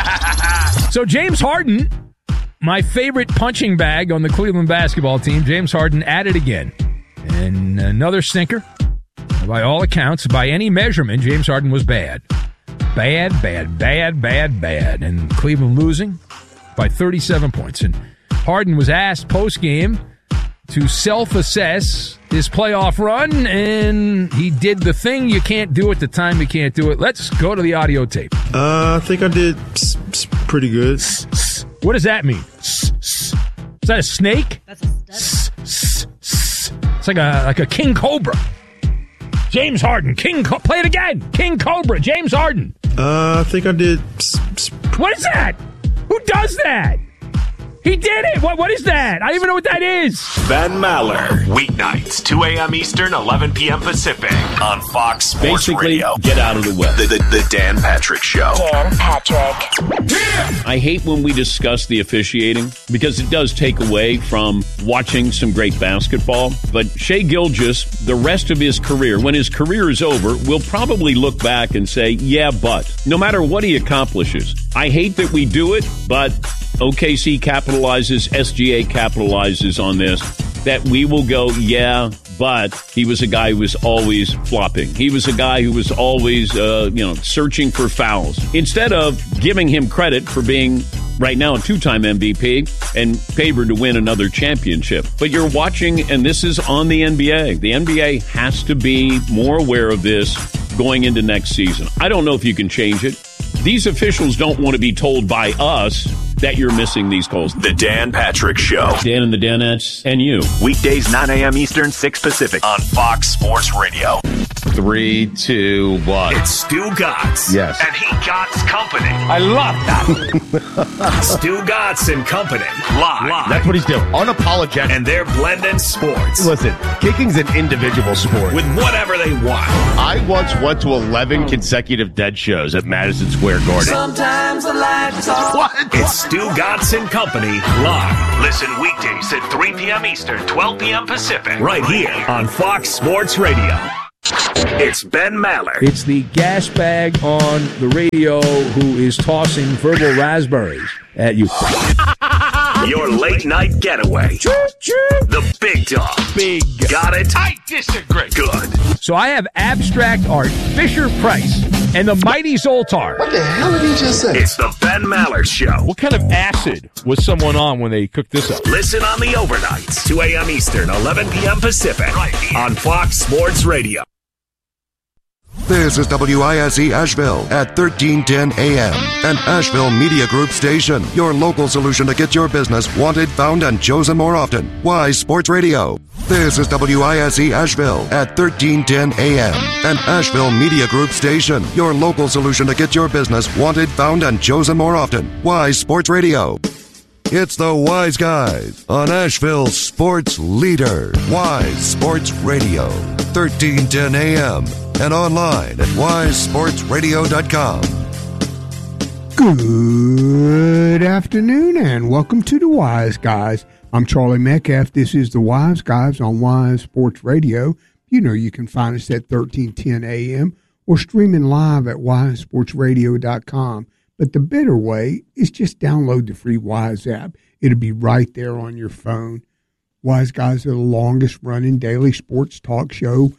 So James Harden, my favorite punching bag on the Cleveland basketball team, James Harden at it again. And another stinker. By all accounts, by any measurement, James Harden was bad. Bad, bad, bad, bad, bad. And Cleveland losing by thirty-seven points. And Harden was asked post-game to self-assess his playoff run, and he did the thing you can't do at the time you can't do it. Let's go to the audio tape. Uh, I think I did pretty good. What does that mean? Is that a snake? That's a stutter. It's like a like a king cobra. James Harden, king. Co- Play it again. King Cobra. James Harden. Uh, I think I did. What is that? Who does that? He did it! What? What is that? I don't even know what that is. Ben Maller. Weeknights, two a.m. Eastern, eleven p.m. Pacific. On Fox Sports Basically, Radio. Get out of the way. The, the, the Dan Patrick Show. Dan Patrick. I hate when we discuss the officiating because it does take away from watching some great basketball. But Shai Gilgeous, the rest of his career, when his career is over, will probably look back and say, yeah, but. No matter what he accomplishes. I hate that we do it, but O K C capitalizes, S G A capitalizes on this, that we will go, yeah, but he was a guy who was always flopping. He was a guy who was always, uh, you know, searching for fouls. Instead of giving him credit for being, right now, a two-time M V P and favored to win another championship. But you're watching, and this is on the N B A. The N B A has to be more aware of this going into next season. I don't know if you can change it. These officials don't want to be told by us that you're missing these calls. The Dan Patrick Show. Dan and the Danettes and you. Weekdays, nine a.m. Eastern, six Pacific. On Fox Sports Radio. Three, two, one. It's Stu Gatz. Yes. And he Gatz Company. I love that. Stu Gatz and Company. Live. Live. That's what he's doing. Unapologetic. And they're blending sports. Listen, kicking's an individual sport. With whatever they want. I once went to eleven consecutive dead shows at Madison Square Garden. Sometimes the lights off. What? It's Stu Gatz and Company. Live. Listen weekdays at three p.m. Eastern, twelve p.m. Pacific. Right here on Fox Sports Radio. It's Ben Maller. It's the gas bag on the radio who is tossing verbal raspberries at you. Your late night getaway. The big dog. Big. Got it? I disagree. Good. So I have abstract art, Fisher Price, and the Mighty Zoltar. What the hell did he just say? It's the Ben Maller Show. What kind of acid was someone on when they cooked this up? Listen on the overnights, two a.m. Eastern, eleven p.m. Pacific, right here on Fox Sports Radio. This is W I S E Asheville at thirteen ten A M, an Asheville Media Group station. Your local solution to get your business wanted, found, and chosen more often. Wise Sports Radio. This is W I S E Asheville at thirteen ten A M, an Asheville Media Group station. Your local solution to get your business wanted, found, and chosen more often. Wise Sports Radio. It's the Wise Guys on Asheville's sports leader. Wise Sports Radio, thirteen ten A M, and online at wise sports radio dot com. Good afternoon and welcome to the Wise Guys. I'm Charlie Metcalf. This is the Wise Guys on Wise Sports Radio. You know you can find us at thirteen ten A M or streaming live at wise sports radio dot com. But the better way is just download the free Wise app. It'll be right there on your phone. Wise Guys are the longest running daily sports talk show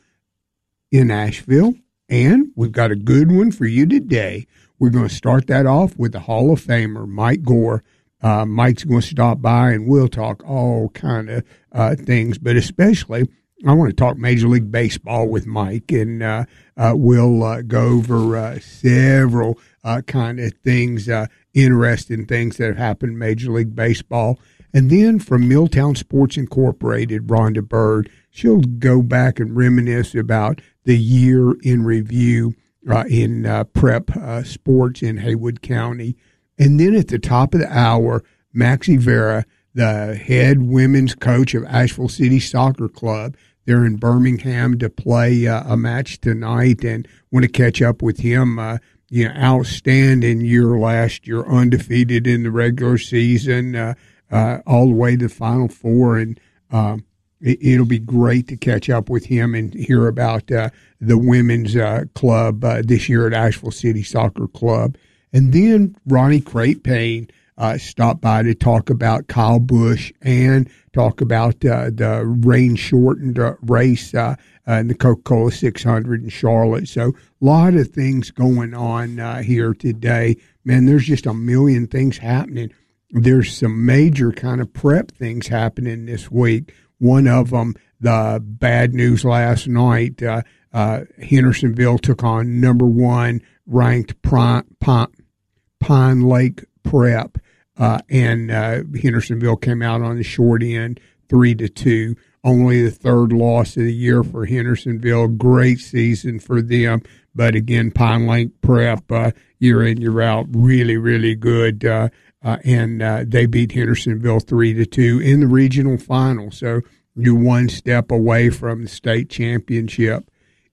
in Asheville, and we've got a good one for you today. We're going to start that off with the Hall of Famer, Mike Gore. Uh, Mike's going to stop by, and we'll talk all kind of uh, things, but especially I want to talk Major League Baseball with Mike, and uh, uh, we'll uh, go over uh, several uh, kind of things, uh, interesting things that have happened in Major League Baseball. And then from Milltown Sports Incorporated, Rhonda Bird, she'll go back and reminisce about the year in review uh, in uh, prep uh, sports in Haywood County. And then at the top of the hour, Maxie Vera, the head women's coach of Asheville City Soccer Club, they're in Birmingham to play uh, a match tonight, and want to catch up with him. Uh, you know, outstanding year last year, undefeated in the regular season, uh, uh, all the way to the Final Four, and um, it, it'll be great to catch up with him and hear about uh, the women's uh, club uh, this year at Asheville City Soccer Club. And then Ronnie Crate-Payne uh, stopped by to talk about Kyle Busch and talk about uh, the rain-shortened uh, race uh, uh, in the Coca-Cola six hundred in Charlotte. So a lot of things going on uh, here today. Man, there's just a million things happening. There's some major kind of prep things happening this week. One of them, the bad news last night, uh, uh, Hendersonville took on number one ranked Pine, Pine, Pine Lake Prep, uh, and uh, Hendersonville came out on the short end, three to two. Only the third loss of the year for Hendersonville. Great season for them, but again, Pine Lake Prep, uh, year in year out, really really good, uh, uh, and uh, they beat Hendersonville three to two in the regional final. So you're one step away from the state championship.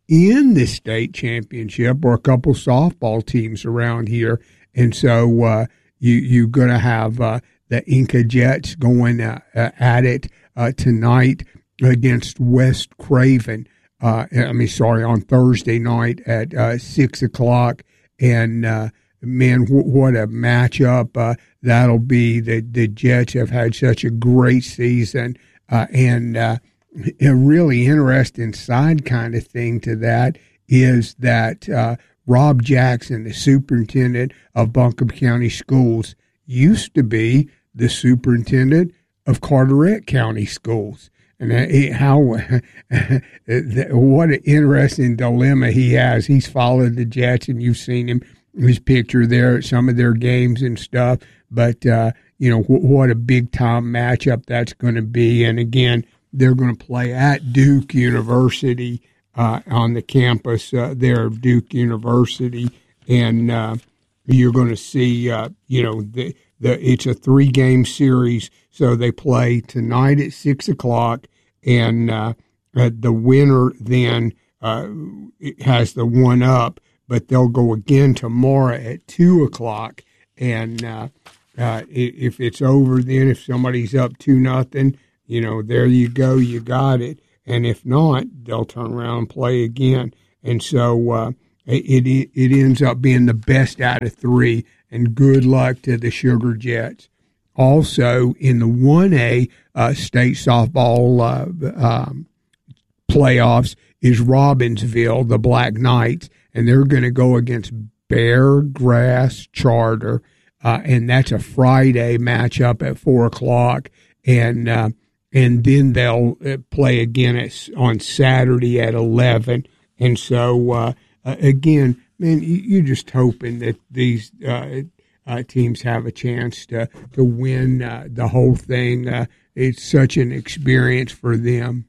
In the state championship are a couple softball teams around here, and so uh, you, you're going to have uh, the Inca Jets going uh, uh, at it uh, tonight against West Craven. Uh, I mean, sorry, on Thursday night at uh, six o'clock, and uh, man, w- what a matchup uh, that'll be. The, the Jets have had such a great season, uh, and uh, a really interesting side kind of thing to that is that uh, Rob Jackson, the superintendent of Buncombe County Schools, used to be the superintendent of Carteret County Schools. And it, how what an interesting dilemma he has. He's followed the Jets, and you've seen him, his picture there at some of their games and stuff. But, uh, you know, w- what a big-time matchup that's going to be. And, again, they're going to play at Duke University uh, on the campus uh, there of Duke University, and uh, you're going to see, uh, you know, the the it's a three game series, so they play tonight at six o'clock, and uh, uh, the winner then uh, has the one up, but they'll go again tomorrow at two o'clock, and uh, uh, if it's over, then if somebody's up two nothing, you know, there you go, you got it. And if not, they'll turn around and play again. And so uh, it, it it ends up being the best out of three, and good luck to the Sugar Jets. Also, in the one A uh, state softball uh, um, playoffs is Robbinsville, the Black Knights, and they're going to go against Bear Grass Charter, uh, and that's a Friday matchup at four o'clock. And uh, And then they'll play again at, on Saturday at eleven. And so, uh, uh, again, man, you're just hoping that these uh, uh, teams have a chance to, to win uh, the whole thing. Uh, it's such an experience for them.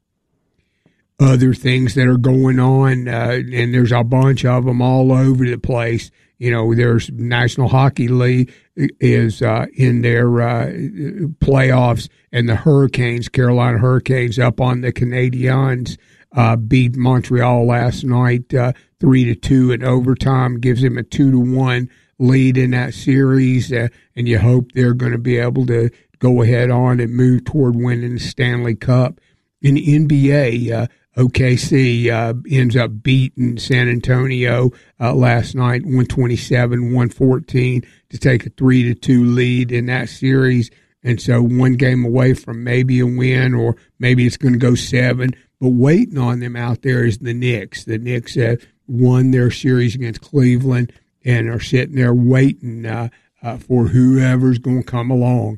Other things that are going on, uh, and there's a bunch of them all over the place. You know, there's National Hockey League is uh, in their uh, playoffs, and the Hurricanes, Carolina Hurricanes, up on the Canadiens, uh, beat Montreal last night uh, three to two in overtime, gives them a two to one lead in that series, uh, and you hope they're going to be able to go ahead on and move toward winning the Stanley Cup. In the N B A, uh, O K C uh, ends up beating San Antonio uh, last night, one twenty-seven one fourteen, to take a three to two lead in that series. And so one game away from maybe a win, or maybe it's going to go seven. But waiting on them out there is the Knicks. The Knicks have won their series against Cleveland and are sitting there waiting uh, uh, for whoever's going to come along.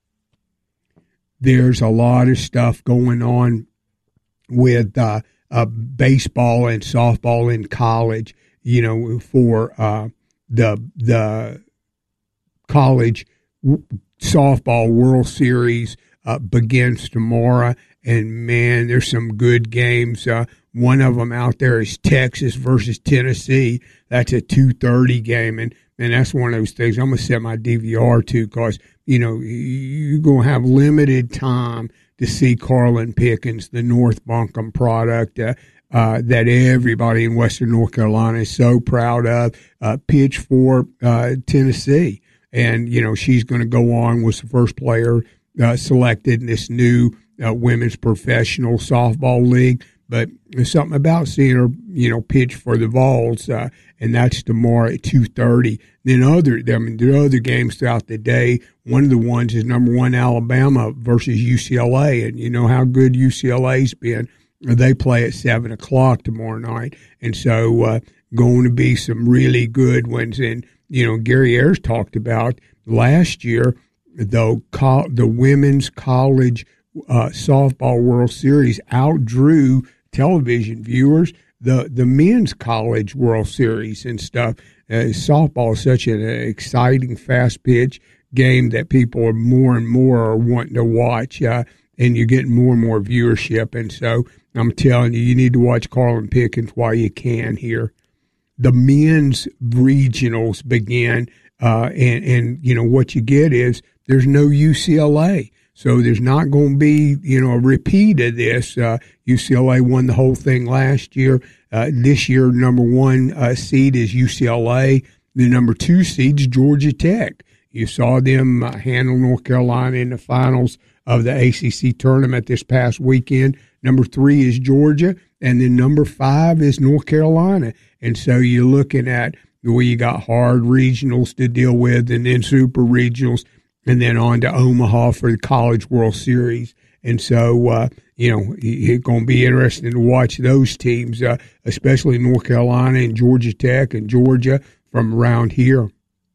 There's a lot of stuff going on with uh, uh, baseball and softball in college, you know, for uh, the the college w- softball World Series uh, begins tomorrow. And, man, there's some good games. Uh, one of them out there is Texas versus Tennessee. That's a two thirty game. And, and that's one of those things I'm going to set my D V R to, because, you know, you're going to have limited time to see Carlin Pickens, the North Buncombe product uh, uh, that everybody in Western North Carolina is so proud of, uh, pitch for uh, Tennessee. And, you know, she's going to go on, was the first player uh, selected in this new uh, women's professional softball league. But there's something about seeing her, you know, pitch for the Vols, uh, and that's tomorrow at two thirty. Then other, I mean, there are other games throughout the day. One of the ones is number one Alabama versus U C L A, and you know how good U C L A's been. They play at seven o'clock tomorrow night, and so uh, going to be some really good ones. And you know, Gary Ayers talked about last year, the co- the women's college uh, softball World Series outdrew television viewers the the men's college World Series and stuff. Uh, softball is such an exciting, fast pitch game that people are more and more are wanting to watch, uh, and you're getting more and more viewership. And so I'm telling you, you need to watch Carlin Pickens while you can here. The men's regionals begin, uh, and, and, you know, what you get is there's no U C L A. So there's not going to be, you know, a repeat of this. Uh, U C L A won the whole thing last year. Uh, this year, number one uh, seed is U C L A. The number two seed is Georgia Tech. You saw them uh, handle North Carolina in the finals of the A C C tournament this past weekend. Number three is Georgia, and then number five is North Carolina. And so you're looking at where you got hard regionals to deal with, and then super regionals, and then on to Omaha for the College World Series. And so, uh, you know, it's going to be interesting to watch those teams, uh, especially North Carolina and Georgia Tech and Georgia from around here.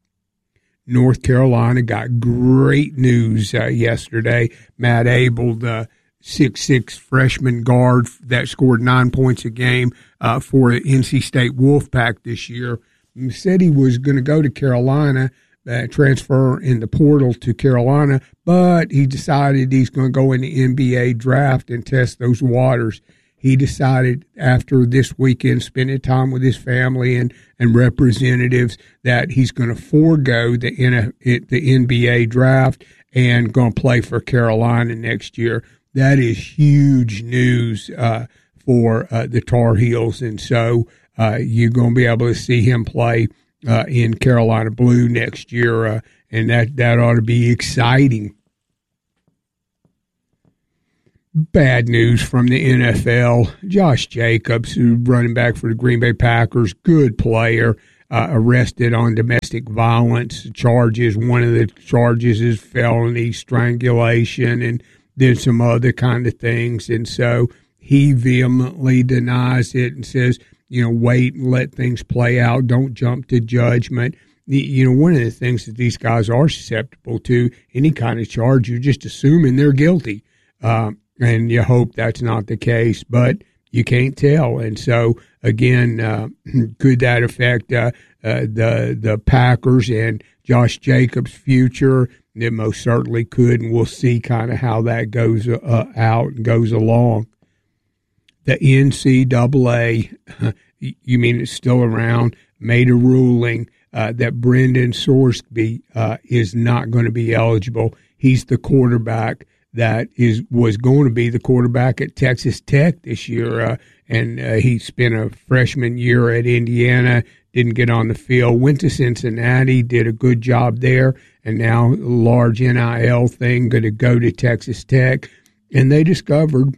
North Carolina got great news uh, yesterday. Matt Abel, the six foot six freshman guard that scored nine points a game uh, for the N C State Wolfpack this year, said he was going to go to Carolina, uh, transfer in the portal to Carolina, but he decided he's going to go in the N B A draft and test those waters. he decided after this weekend, spending time with his family and, and representatives, that he's going to forego the N- the N B A draft and going to play for Carolina next year. That is huge news uh, for uh, the Tar Heels, and so uh, you're going to be able to see him play uh, in Carolina blue next year, uh, and that, that ought to be exciting. Bad news from the N F L. Josh Jacobs, who's running back for the Green Bay Packers, good player, uh, arrested on domestic violence charges. One of the charges is felony strangulation and then some other kind of things. And so he vehemently denies it and says, you know, wait and let things play out. Don't jump to judgment. You know, one of the things that these guys are susceptible to, any kind of charge, you're just assuming they're guilty. Um, And you hope that's not the case, but you can't tell. And so, again, uh, could that affect uh, uh, the the Packers and Josh Jacobs' future? It most certainly could, and we'll see kind of how that goes uh, out and goes along. The N C double A, you mean it's still around, made a ruling uh, that Brendan Sorsby uh, is not going to be eligible. He's the quarterback that is was going to be the quarterback at Texas Tech this year, uh, and uh, he spent a freshman year at Indiana, didn't get on the field, went to Cincinnati, did a good job there, and now a large N I L thing, going to go to Texas Tech. And they discovered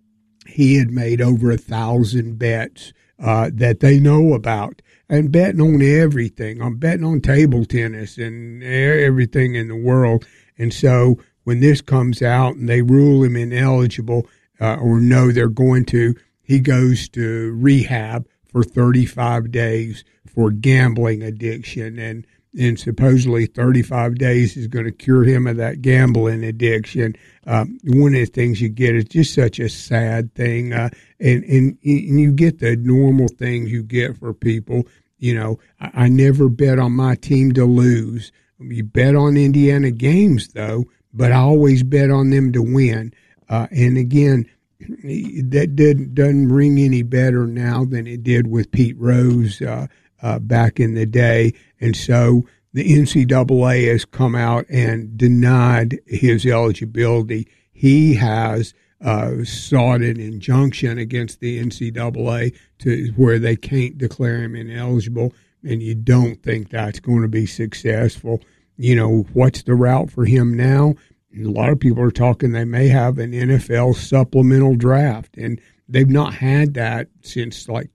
he had made over a thousand bets uh, that they know about, and betting on everything. I'm betting on table tennis and everything in the world. And so when this comes out and they rule him ineligible uh, or know they're going to, he goes to rehab for thirty-five days for gambling addiction. And, and supposedly thirty-five days is going to cure him of that gambling addiction. Um, one of the things you get is just such a sad thing. Uh, and, and, and you get the normal things you get for people. You know, I, I never bet on my team to lose. You bet on Indiana games, though, but I always bet on them to win. Uh, and again, that did, doesn't ring any better now than it did with Pete Rose uh, uh, back in the day. And so the N C double A has come out and denied his eligibility. He has uh, sought an injunction against the N C double A to where they can't declare him ineligible, and you don't think that's going to be successful. You know, what's the route for him now? A lot of people are talking they may have an N F L supplemental draft, and they've not had that since like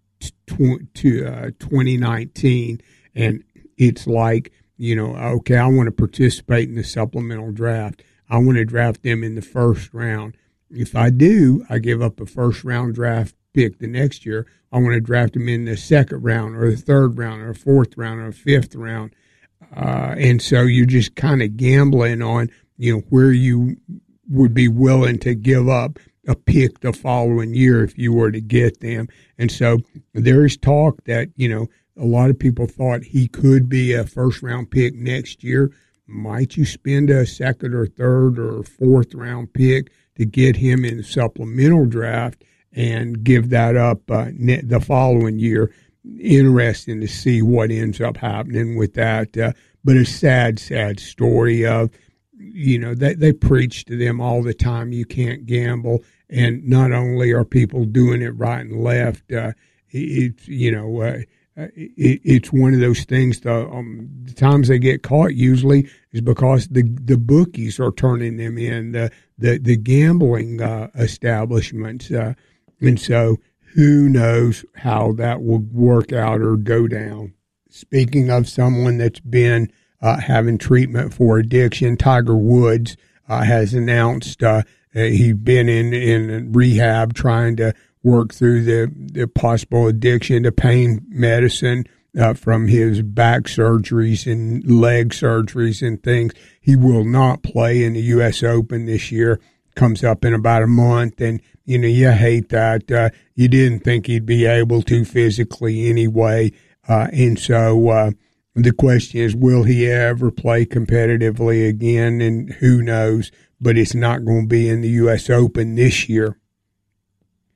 twenty nineteen. And it's like, you know, okay, I want to participate in the supplemental draft. I want to draft them in the first round. If I do, I give up a first round draft pick the next year. I want to draft them in the second round or the third round or fourth round or fifth round. Uh, and so you're just kind of gambling on, you know, where you would be willing to give up a pick the following year if you were to get them. And so there is talk that, you know, a lot of people thought he could be a first round pick next year. Might you spend a second or third or fourth round pick to get him in the supplemental draft and give that up uh, the following year? Interesting to see what ends up happening with that. Uh, but a sad, sad story of, you know, they, they preach to them all the time, you can't gamble. And not only are people doing it right and left, uh, it's, you know, uh, it, it's one of those things, the, um, the times they get caught usually is because the the bookies are turning them in, the, the, the gambling uh, establishments. Uh, and so who knows how that will work out or go down. Speaking of someone that's been uh, having treatment for addiction, Tiger Woods uh, has announced uh, he's been in, in rehab trying to work through the, the possible addiction to pain medicine uh, from his back surgeries and leg surgeries and things. He will not play in the U S Open this year. Comes up in about a month, and you know, you hate that. Uh, you didn't think he'd be able to physically anyway. Uh, and so uh, the question is, will he ever play competitively again? And who knows? But it's not going to be in the U S Open this year.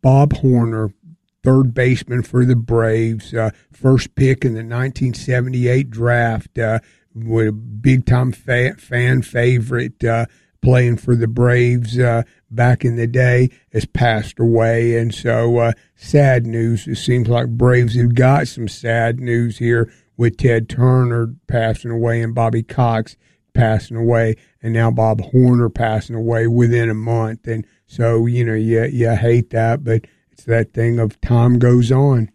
Bob Horner, third baseman for the Braves, uh, first pick in the nineteen seventy-eight draft, uh, with a big-time fa- fan favorite, uh, playing for the Braves uh, back in the day, has passed away. And so uh, sad news. It seems like Braves have got some sad news here with Ted Turner passing away and Bobby Cox passing away, and now Bob Horner passing away within a month. And so, you know, you, you hate that, but it's that thing of time goes on.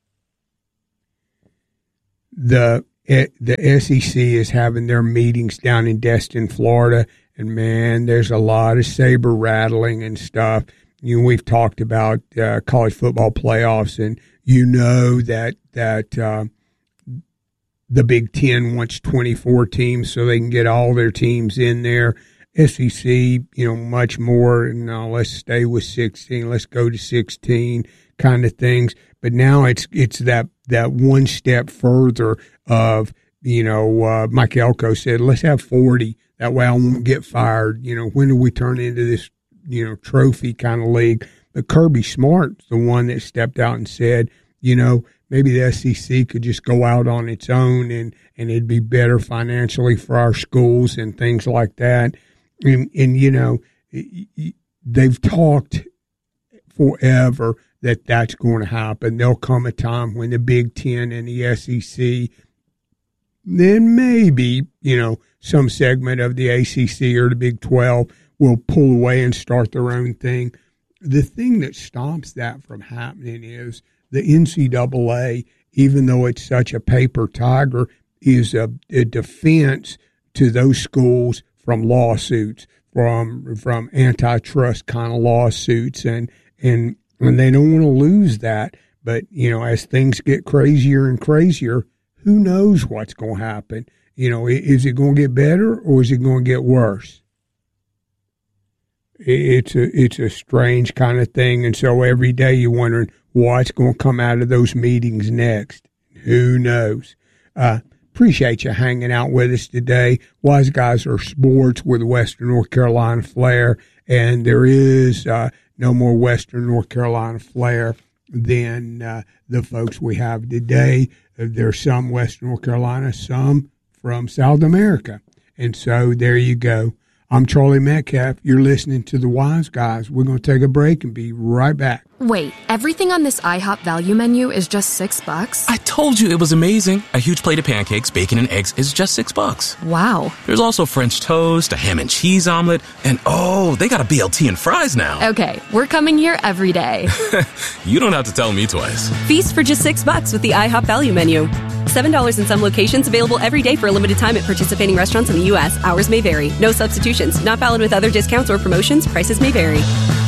The the S E C is having their meetings down in Destin, Florida, and man, there's a lot of saber rattling and stuff. You know, we've talked about uh, college football playoffs, and you know that that uh, the Big Ten wants twenty-four teams so they can get all their teams in there. S E C, you know, much more. No, let's stay with sixteen. Let's go to sixteen kind of things. But now it's it's that that one step further of, you know, uh, Mike Elko said, let's have forty. That way I won't get fired. You know, when do we turn into this, you know, trophy kind of league? But Kirby Smart's the one that stepped out and said, you know, maybe the S E C could just go out on its own and, and it'd be better financially for our schools and things like that. And, and you know, they've talked forever that that's going to happen. There'll come a time when the Big Ten and the S E C, then maybe, you know, some segment of the A C C or the Big twelve will pull away and start their own thing. The thing that stops that from happening is the N C double A, even though it's such a paper tiger, is a, a defense to those schools from lawsuits, from from antitrust kind of lawsuits, and and and they don't want to lose that. But, you know, as things get crazier and crazier, who knows what's going to happen? You know, is it going to get better or is it going to get worse? It's a it's a strange kind of thing, and so every day you're wondering what's going to come out of those meetings next. Who knows? Uh, appreciate you hanging out with us today. Wise Guys Are Sports with Western North Carolina flair, and there is uh, no more Western North Carolina flair than uh, the folks we have today. Uh, there's some Western North Carolina, some from South America, and so there you go. I'm Charlie Metcalf. You're listening to The Wise Guys. We're going to take a break and be right back. Wait, everything on this IHOP value menu is just six bucks? I told you it was amazing. A huge plate of pancakes, bacon, and eggs is just six bucks. Wow. There's also French toast, a ham and cheese omelet, and oh, they got a B L T and fries now. Okay, we're coming here every day. You don't have to tell me twice. Feast for just six bucks with the IHOP value menu. seven dollars in some locations, available every day for a limited time at participating restaurants in the U S. Hours may vary. No substitutions. Not valid with other discounts or promotions. Prices may vary.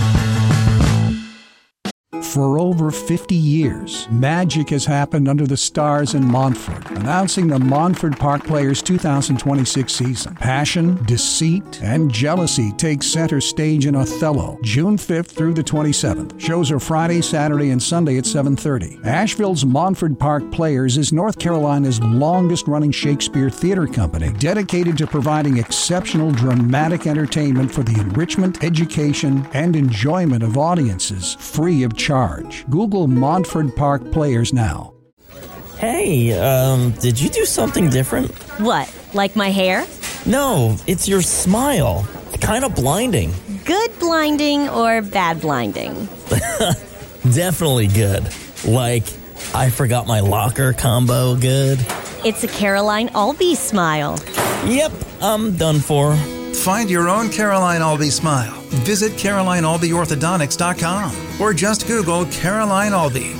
For over fifty years, magic has happened under the stars in Montford, announcing the Montford Park Players two thousand twenty-six season. Passion, deceit, and jealousy take center stage in Othello, June fifth through the twenty-seventh. Shows are Friday, Saturday, and Sunday at seven thirty. Asheville's Montford Park Players is North Carolina's longest-running Shakespeare theater company, dedicated to providing exceptional dramatic entertainment for the enrichment, education, and enjoyment of audiences, free of charge. Google Montford Park Players now. Hey, um, did you do something different? What, like my hair? No, it's your smile. Kind of blinding. Good blinding or bad blinding? Definitely good. Like, I forgot my locker combo good. It's a Caroline Albee smile. Yep, I'm done for. Find your own Caroline Albee smile. Visit Caroline Albee Orthodontics dot com or just Google Caroline Albee.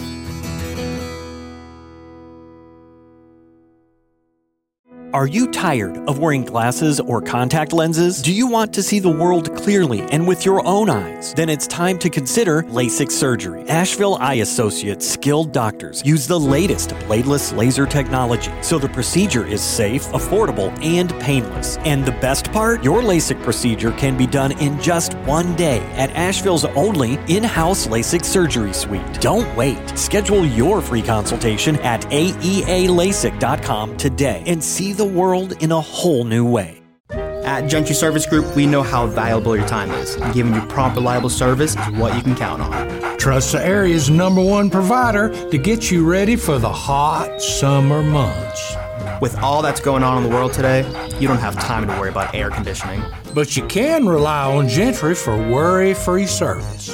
Are you tired of wearing glasses or contact lenses? Do you want to see the world clearly and with your own eyes? Then it's time to consider LASIK surgery. Asheville Eye Associates skilled doctors use the latest bladeless laser technology, so the procedure is safe, affordable, and painless. And the best part? Your LASIK procedure can be done in just one day at Asheville's only in-house LASIK surgery suite. Don't wait. Schedule your free consultation at A E A LASIK dot com today and see the world in a whole new way. At Gentry Service Group, we know how valuable your time is, and giving you prompt, reliable service is what you can count on. Trust the area's number one provider to get you ready for the hot summer months. With all that's going on in the world today, you don't have time to worry about air conditioning. But you can rely on Gentry for worry-free service.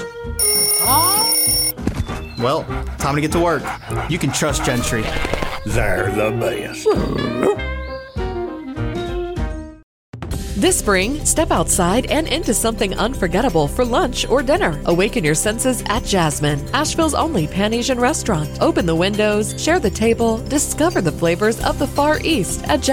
Well, time to get to work. You can trust Gentry. They're the best. This spring, step outside and into something unforgettable for lunch or dinner. Awaken your senses at Jasmine, Asheville's only Pan-Asian restaurant. Open the windows, share the table, discover the flavors of the Far East at Jasmine.